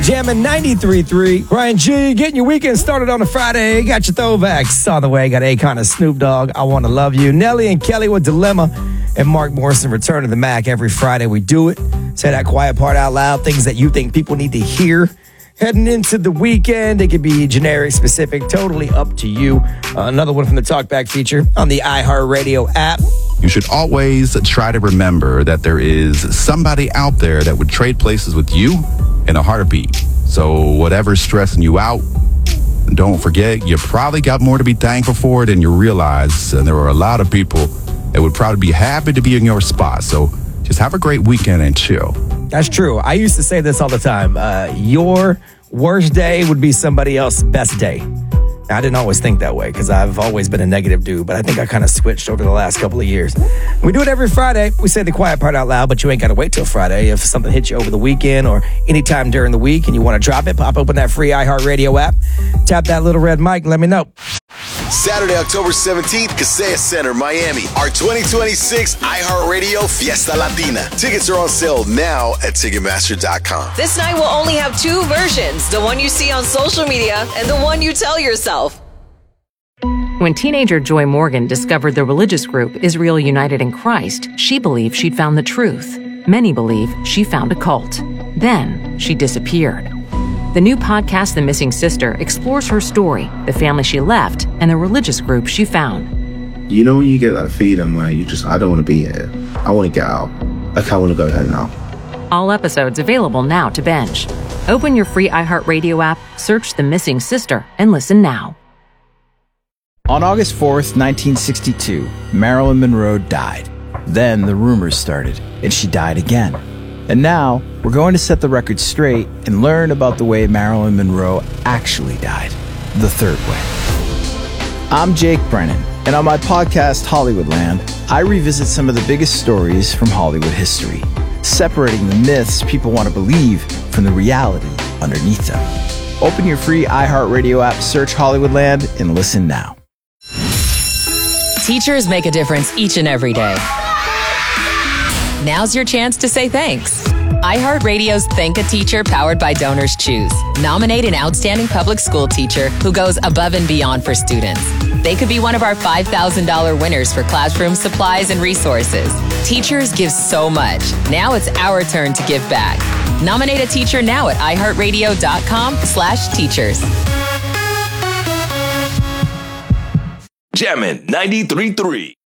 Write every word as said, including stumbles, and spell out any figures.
Jamming ninety-three point three. Ryan G, getting your weekend started on a Friday. Got your throwbacks on the way. Got Akon and Snoop Dogg, I Want to Love You. Nelly and Kelly with Dilemma. And Mark Morrison, Return to the Mac. Every Friday we do it. Say that quiet part out loud. Things that you think people need to hear. Heading into the weekend, it could be generic, specific, totally up to you. Uh, another one from the Talkback feature on the iHeartRadio app. You should always try to remember that there is somebody out there that would trade places with you in a heartbeat. So whatever's stressing you out, don't forget, you probably got more to be thankful for than you realize. And there are a lot of people that would probably be happy to be in your spot. So just have a great weekend and chill. That's true. I used to say this all the time. Uh, your worst day would be somebody else's best day. Now, I didn't always think that way because I've always been a negative dude, but I think I kind of switched over the last couple of years. We do it every Friday. We say the quiet part out loud, but you ain't got to wait till Friday. If something hits you over the weekend or anytime during the week and you want to drop it, pop open that free iHeartRadio app, tap that little red mic and let me know. Saturday, October seventeenth, Kaseya Center, Miami. Our twenty twenty-six iHeartRadio Fiesta Latina. Tickets are on sale now at Ticketmaster dot com. This night will only have two versions, the one you see on social media and the one you tell yourself. When teenager Joy Morgan discovered the religious group Israel United in Christ, she believed she'd found the truth. Many believe she found a cult. Then she disappeared. The new podcast, The Missing Sister, explores her story, the family she left, and the religious group she found. You know when you get that feeling where you just, I don't want to be here. I want to get out. Like, I want to go home now. All episodes available now to binge. Open your free iHeartRadio app, search The Missing Sister, and listen now. On August fourth, nineteen sixty-two, Marilyn Monroe died. Then the rumors started, and she died again. And now, we're going to set the record straight and learn about the way Marilyn Monroe actually died, the third way. I'm Jake Brennan, and on my podcast, Hollywoodland, I revisit some of the biggest stories from Hollywood history, separating the myths people want to believe from the reality underneath them. Open your free iHeartRadio app, search Hollywoodland, and listen now. Teachers make a difference each and every day. Now's your chance to say thanks. iHeartRadio's Thank a Teacher, powered by Donors Choose. Nominate an outstanding public school teacher who goes above and beyond for students. They could be one of our five thousand dollars winners for classroom supplies and resources. Teachers give so much. Now it's our turn to give back. Nominate a teacher now at iHeartRadio.com slash teachers. Jammin' ninety-three point three.